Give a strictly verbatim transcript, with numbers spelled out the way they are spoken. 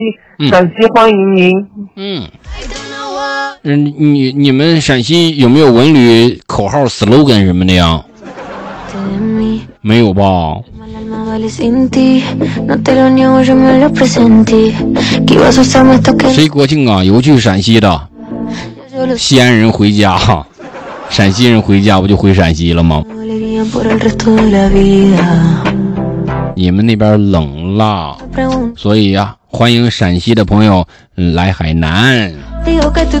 陕西欢迎您。 嗯，嗯，你你们陕西有没有文旅口号 slogan 什么的呀？没有吧？谁国庆啊有去陕西的？西安人回家，陕西人回家不就回陕西了吗？你们那边冷了，所以呀、啊，欢迎陕西的朋友来海南。